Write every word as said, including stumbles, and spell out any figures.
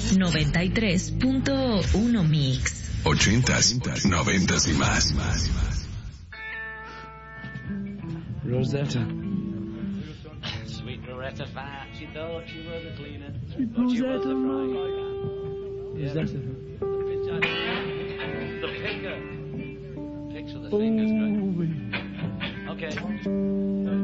noventa y tres punto uno Mix. Ochentas, noventas y más. Rosetta. Sweet Loretta Fat, she thought she was a cleaner. Sweet Thought she was Rosetta, a my fry. Is that it? The finger. Picture the fingers, great.